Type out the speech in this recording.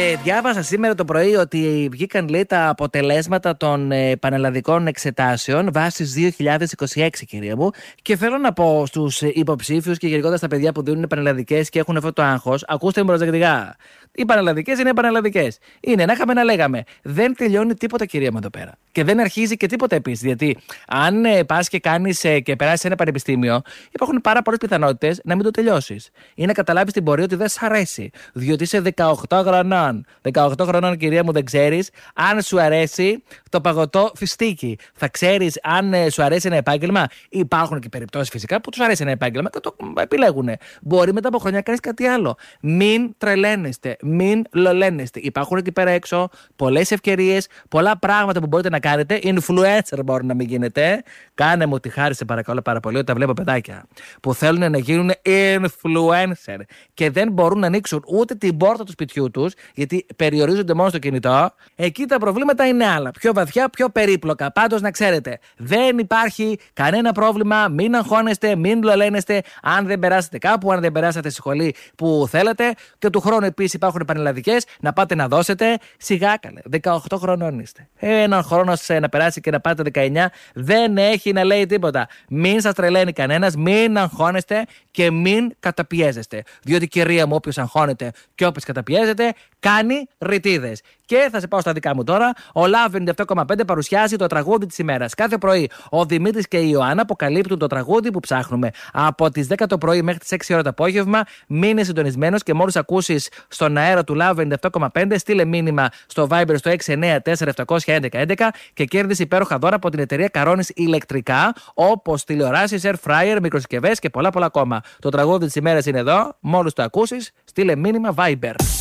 Διάβασα σήμερα το πρωί ότι βγήκαν, λέει, τα αποτελέσματα των πανελλαδικών εξετάσεων βάσης 2026, κυρία μου. Και θέλω να πω στους υποψήφιους και γενικότερα στα παιδιά που δίνουν πανελλαδικές και έχουν αυτό το άγχος, ακούστε με προσεκτικά. Οι πανελλαδικές είναι πανελλαδικές. Είναι να είχαμε να λέγαμε. Δεν τελειώνει τίποτα, κυρία μου, εδώ πέρα. Και δεν αρχίζει και τίποτα επίσης. Γιατί αν πας και κάνεις και περάσεις ένα πανεπιστήμιο, υπάρχουν πάρα πολλές πιθανότητες να μην το τελειώσεις. Ή να καταλάβεις την πορεία ότι δεν σ' αρέσει. Διότι είσαι 18 χρονών. 18 χρονών, κυρία μου, δεν ξέρεις αν σου αρέσει το παγωτό φιστίκι. Θα ξέρεις αν σου αρέσει ένα επάγγελμα. Υπάρχουν και περιπτώσεις φυσικά που τους αρέσει ένα επάγγελμα και το επιλέγουν. Μπορεί μετά από χρόνια να κάνεις κάτι άλλο. Μην τρελαίνεστε. Μην λολαίνεστε. Υπάρχουν εκεί πέρα έξω πολλές ευκαιρίες, πολλά πράγματα που μπορείτε να κάνετε. Influencer μπορεί να μην γίνετε. Κάνε μου τη χάρη, σε παρακαλώ πάρα πολύ, όταν βλέπω παιδάκια που θέλουν να γίνουν influencer και δεν μπορούν να ανοίξουν ούτε την πόρτα του σπιτιού τους, γιατί περιορίζονται μόνο στο κινητό. Εκεί τα προβλήματα είναι άλλα. Πιο βαθιά, πιο περίπλοκα. Πάντως να ξέρετε, δεν υπάρχει κανένα πρόβλημα. Μην αγχώνεστε, μην λολαίνεστε. Αν δεν περάσετε κάπου, αν δεν περάσατε στη σχολή που θέλετε. Και του χρόνου επίσης υπάρχουν πανελλαδικές, να πάτε να δώσετε. Σιγά καλέ. 18 χρονών είστε. Έναν χρόνο να περάσει και να πάτε 19 δεν έχει να λέει τίποτα. Μην σας τρελαίνει κανένας, μην αγχώνεστε και μην καταπιέζεστε. Διότι, κυρία μου, όποιος αγχώνεται και όποιος καταπιέζεται, κάνει ρητίδες. Και θα σε πάω στα δικά μου τώρα. Ο Love 97,5 παρουσιάζει το τραγούδι της ημέρας. Κάθε πρωί ο Δημήτρης και η Ιωάννα αποκαλύπτουν το τραγούδι που ψάχνουμε. Από τις 10 το πρωί μέχρι τις 6 ώρα το απόγευμα. Μείνε συντονισμένος και μόλις ακούσεις στον αέρα του Love 97,5, στείλε μήνυμα στο Viber στο 694-711-11 και κέρδισε υπέροχα δώρα από την εταιρεία Καρώνης Ηλεκτρικά, όπως τηλεοράσεις, air fryer, μικροσυσκευές και πολλά ακόμα. Το τραγούδι της ημέρας είναι εδώ. Μόλις το ακούσεις, στείλε μήνυμα Viber.